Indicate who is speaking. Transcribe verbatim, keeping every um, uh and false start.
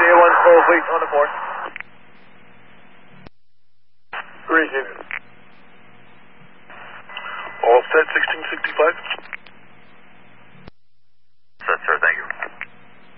Speaker 1: A one full, please, on the board. Appreciate it.